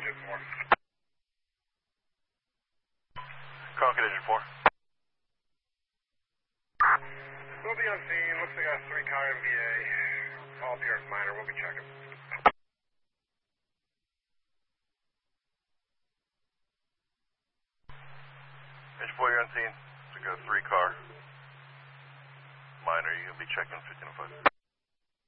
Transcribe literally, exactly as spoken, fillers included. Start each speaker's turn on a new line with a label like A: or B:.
A: Engine four.
B: Concord Engine four.
A: We'll be on scene. Looks like a three car M V A. All appearance minor. We'll be checking.
B: Engine four, you're on scene. Looks like a three car minor. You're going to be checking fifteen oh five.